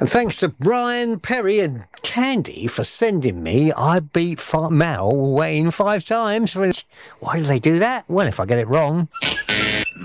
And thanks to Brian, Perry and Candy for sending me I Beat Mal Wayne 5 times. Why do they do that? Well, if I get it wrong...